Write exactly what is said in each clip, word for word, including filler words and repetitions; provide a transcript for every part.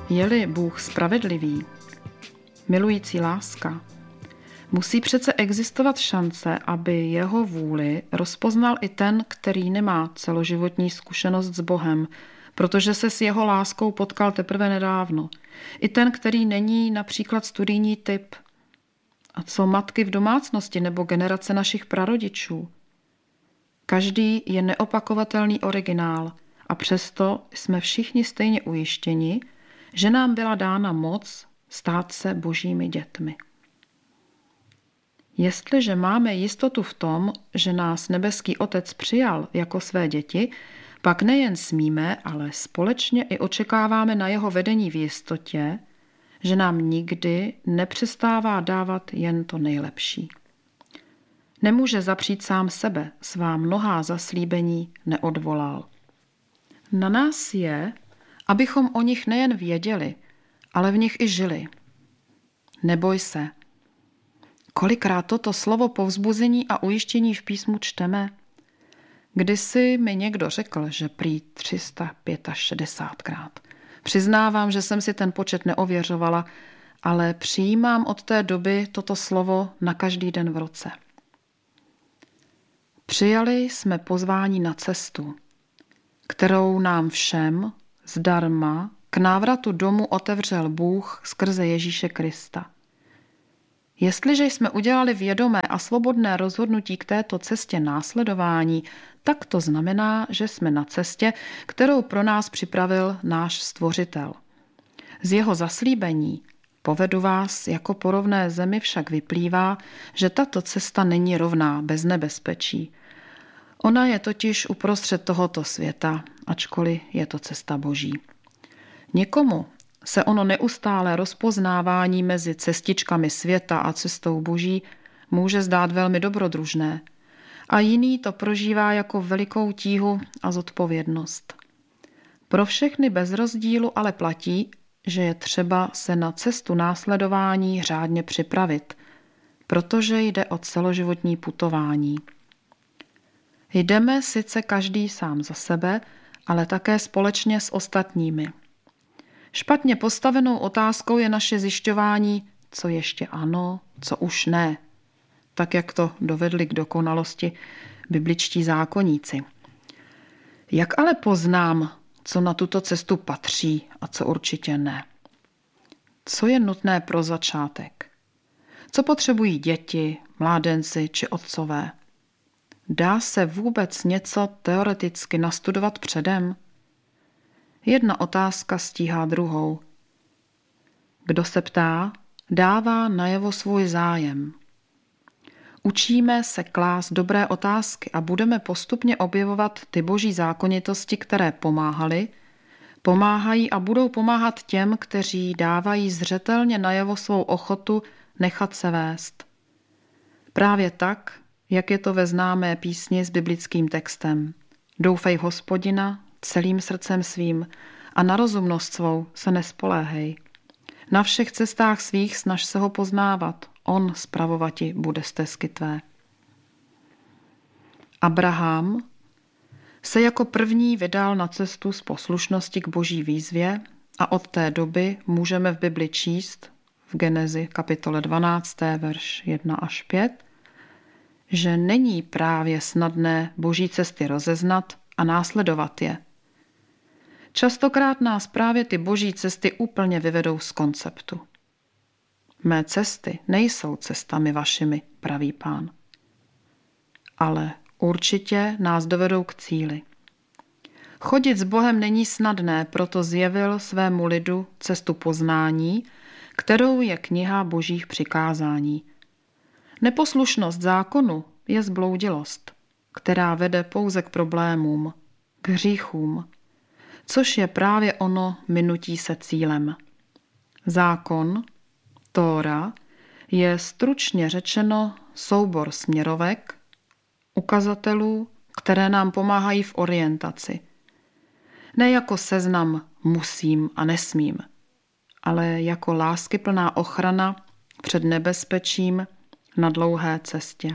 Je-li Bůh spravedlivý, milující láska, musí přece existovat šance, aby jeho vůli rozpoznal i ten, který nemá celoživotní zkušenost s Bohem, protože se s jeho láskou potkal teprve nedávno. I ten, který není například studijní typ. A co matky v domácnosti nebo generace našich prarodičů? Každý je neopakovatelný originál a přesto jsme všichni stejně ujištěni, že nám byla dána moc stát se božími dětmi. Jestliže máme jistotu v tom, že nás nebeský Otec přijal jako své děti, pak nejen smíme, ale společně i očekáváme na jeho vedení v jistotě, že nám nikdy nepřestává dávat jen to nejlepší. Nemůže zapřít sám sebe, svá mnohá zaslíbení neodvolal. Na nás je, abychom o nich nejen věděli, ale v nich i žili. Neboj se. Kolikrát toto slovo povzbuzení a ujištění v písmu čteme? Kdysi mi někdo řekl, že prý tři sta šedesát pětkrát. Přiznávám, že jsem si ten počet neověřovala, ale přijímám od té doby toto slovo na každý den v roce. Přijali jsme pozvání na cestu, kterou nám všem zdarma k návratu domů otevřel Bůh skrze Ježíše Krista. Jestliže jsme udělali vědomé a svobodné rozhodnutí k této cestě následování, tak to znamená, že jsme na cestě, kterou pro nás připravil náš Stvořitel. Z jeho zaslíbení povedu vás jako po rovné zemi však vyplývá, že tato cesta není rovná, bez nebezpečí. Ona je totiž uprostřed tohoto světa, ačkoliv je to cesta Boží. Někomu se ono neustálé rozpoznávání mezi cestičkami světa a cestou Boží může zdát velmi dobrodružné a jiný to prožívá jako velikou tíhu a zodpovědnost. Pro všechny bez rozdílu ale platí, že je třeba se na cestu následování řádně připravit, protože jde o celoživotní putování. Jdeme sice každý sám za sebe, ale také společně s ostatními. Špatně postavenou otázkou je naše zjišťování, co ještě ano, co už ne, tak jak to dovedli k dokonalosti bibličtí zákoníci. Jak ale poznám, co na tuto cestu patří a co určitě ne? Co je nutné pro začátek? Co potřebují děti, mládenci či otcové? Dá se vůbec něco teoreticky nastudovat předem? Jedna otázka stíhá druhou. Kdo se ptá, dává najevo svůj zájem. Učíme se klást dobré otázky a budeme postupně objevovat ty boží zákonitosti, které pomáhaly, pomáhají a budou pomáhat těm, kteří dávají zřetelně najevo svou ochotu nechat se vést. Právě tak, jak je to ve známé písni s biblickým textem. Doufej v Hospodina celým srdcem svým a na rozumnost svou se nespoléhej. Na všech cestách svých snaž se ho poznávat, on spravovati bude stezky tvé. Abraham se jako první vydal na cestu z poslušnosti k boží výzvě a od té doby můžeme v Bibli číst v Genezi kapitole dvanáct, verš jedna až pět, že není právě snadné boží cesty rozeznat a následovat je. Častokrát nás právě ty boží cesty úplně vyvedou z konceptu. Mé cesty nejsou cestami vašimi, praví Pán. Ale určitě nás dovedou k cíli. Chodit s Bohem není snadné, proto zjevil svému lidu cestu poznání, kterou je kniha božích přikázání. Neposlušnost zákonu je zbloudilost, která vede pouze k problémům, k hříchům, což je právě ono minutí se cílem. Zákon, Tóra, je stručně řečeno soubor směrovek, ukazatelů, které nám pomáhají v orientaci. Ne jako seznam musím a nesmím, ale jako láskyplná ochrana před nebezpečím na dlouhé cestě.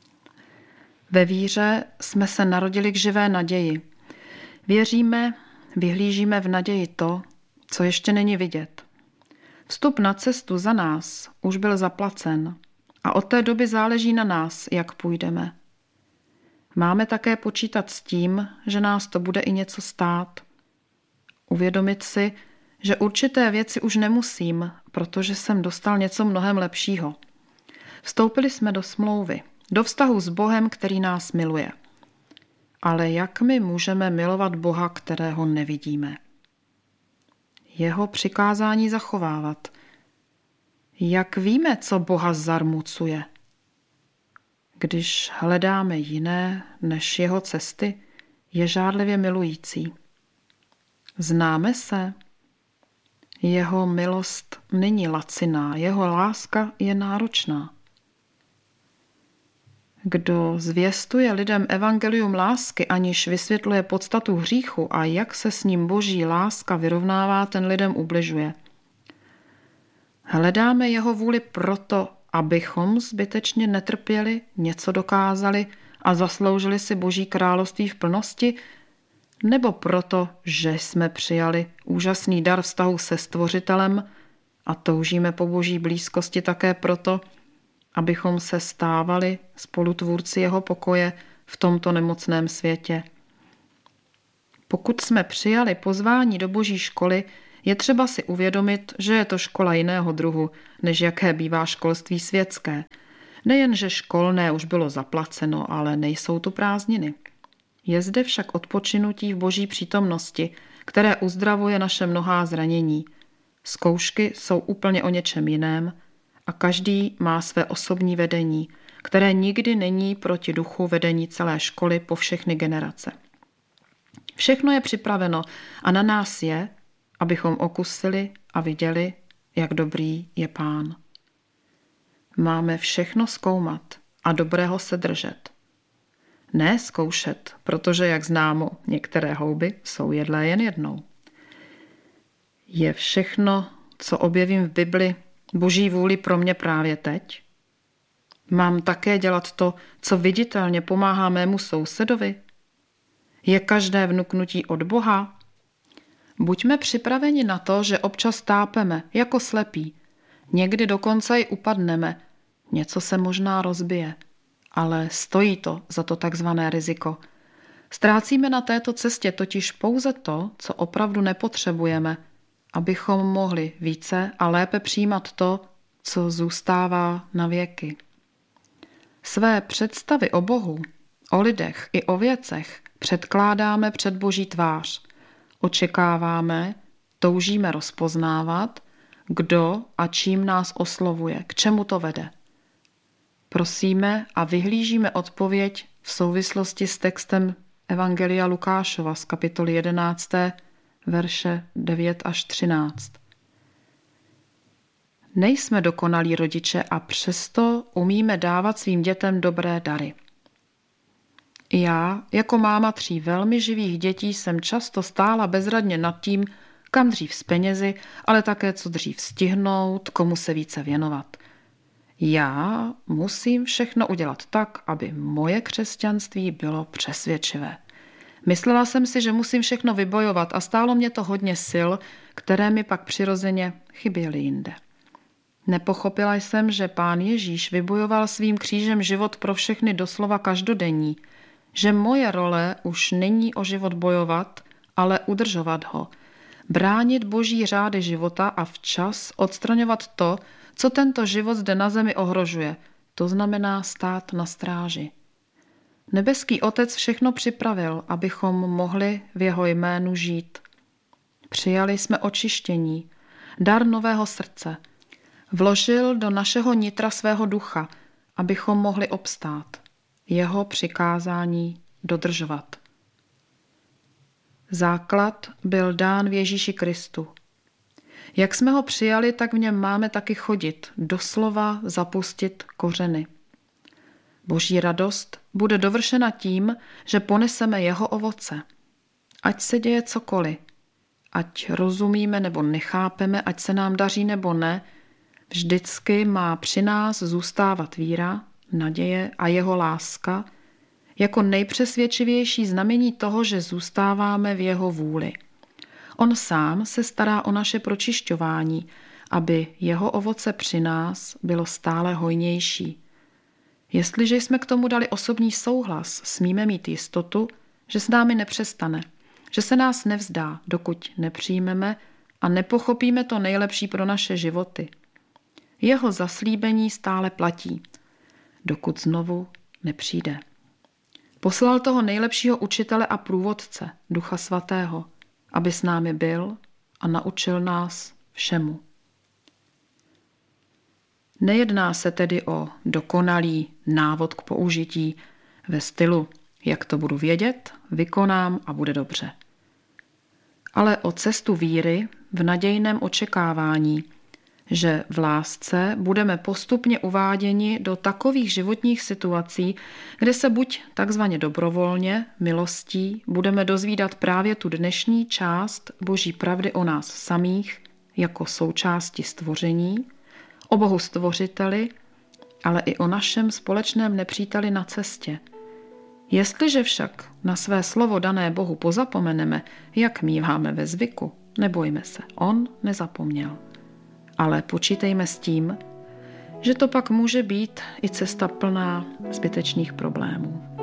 Ve víře jsme se narodili k živé naději. Věříme, vyhlížíme v naději to, co ještě není vidět. Vstup na cestu za nás už byl zaplacen a od té doby záleží na nás, jak půjdeme. Máme také počítat s tím, že nás to bude i něco stát. Uvědomit si, že určité věci už nemusím, protože jsem dostal něco mnohem lepšího. Vstoupili jsme do smlouvy, do vztahu s Bohem, který nás miluje. Ale jak my můžeme milovat Boha, kterého nevidíme? Jeho přikázání zachovávat. Jak víme, co Boha zarmucuje? Když hledáme jiné než jeho cesty, je žádlivě milující. Známe se? Jeho milost není laciná, jeho láska je náročná. Kdo zvěstuje lidem evangelium lásky, aniž vysvětluje podstatu hříchu a jak se s ním boží láska vyrovnává, ten lidem ubližuje. Hledáme jeho vůli proto, abychom zbytečně netrpěli, něco dokázali a zasloužili si boží království v plnosti, nebo proto, že jsme přijali úžasný dar vztahu se Stvořitelem a toužíme po boží blízkosti také proto, abychom se stávali spolutvůrci jeho pokoje v tomto nemocném světě. Pokud jsme přijali pozvání do boží školy, je třeba si uvědomit, že je to škola jiného druhu, než jaké bývá školství světské. Nejen, že školné už bylo zaplaceno, ale nejsou tu prázdniny. Je zde však odpočinutí v boží přítomnosti, které uzdravuje naše mnohá zranění. Zkoušky jsou úplně o něčem jiném a každý má své osobní vedení, které nikdy není proti duchu vedení celé školy po všechny generace. Všechno je připraveno a na nás je, abychom okusili a viděli, jak dobrý je Pán. Máme všechno zkoumat a dobrého se držet. Ne zkoušet, protože, jak známo, některé houby jsou jedlé jen jednou. Je všechno, co objevím v Bibli, boží vůli pro mě právě teď? Mám také dělat to, co viditelně pomáhá mému sousedovi? Je každé vnuknutí od Boha? Buďme připraveni na to, že občas tápeme, jako slepí. Někdy dokonce i upadneme. Něco se možná rozbije. Ale stojí to za to takzvané riziko. Ztrácíme na této cestě totiž pouze to, co opravdu nepotřebujeme, abychom mohli více a lépe přijímat to, co zůstává na věky. Své představy o Bohu, o lidech i o věcech předkládáme před boží tvář. Očekáváme, toužíme rozpoznávat, kdo a čím nás oslovuje, k čemu to vede. Prosíme a vyhlížíme odpověď v souvislosti s textem Evangelia Lukášova z kapitoly jedenácté, verše devět až třináct. Nejsme dokonalí rodiče a přesto umíme dávat svým dětem dobré dary. Já, jako máma tří velmi živých dětí, jsem často stála bezradně nad tím, kam dřív s penězi, ale také co dřív stihnout, komu se více věnovat. Já musím všechno udělat tak, aby moje křesťanství bylo přesvědčivé. Myslela jsem si, že musím všechno vybojovat a stálo mě to hodně sil, které mi pak přirozeně chyběly jinde. Nepochopila jsem, že Pán Ježíš vybojoval svým křížem život pro všechny doslova každodenní, že moje role už není o život bojovat, ale udržovat ho, bránit boží řády života a včas odstraňovat to, co tento život zde na zemi ohrožuje, to znamená stát na stráži. Nebeský Otec všechno připravil, abychom mohli v jeho jménu žít. Přijali jsme očištění, dar nového srdce. Vložil do našeho nitra svého ducha, abychom mohli obstát, jeho přikázání dodržovat. Základ byl dán v Ježíši Kristu. Jak jsme ho přijali, tak v něm máme taky chodit, doslova zapustit kořeny. Boží radost bude dovršena tím, že poneseme jeho ovoce. Ať se děje cokoliv, ať rozumíme nebo nechápeme, ať se nám daří nebo ne, vždycky má při nás zůstávat víra, naděje a jeho láska jako nejpřesvědčivější znamení toho, že zůstáváme v jeho vůli. On sám se stará o naše pročišťování, aby jeho ovoce při nás bylo stále hojnější. Jestliže jsme k tomu dali osobní souhlas, smíme mít jistotu, že s námi nepřestane, že se nás nevzdá, dokud nepřijmeme a nepochopíme to nejlepší pro naše životy. Jeho zaslíbení stále platí, dokud znovu nepřijde. Poslal toho nejlepšího učitele a průvodce, Ducha Svatého, aby s námi byl a naučil nás všemu. Nejedná se tedy o dokonalý návod k použití ve stylu, jak to budu vědět, vykonám a bude dobře. Ale o cestu víry v nadějném očekávání, že v lásce budeme postupně uváděni do takových životních situací, kde se buď takzvaně dobrovolně, milostí, budeme dozvídat právě tu dnešní část Boží pravdy o nás samých jako součásti stvoření, o Bohu stvořiteli, ale i o našem společném nepříteli na cestě. Jestliže však na své slovo dané Bohu pozapomeneme, jak míváme ve zvyku, nebojme se, on nezapomněl. Ale počítejme s tím, že to pak může být i cesta plná zbytečných problémů.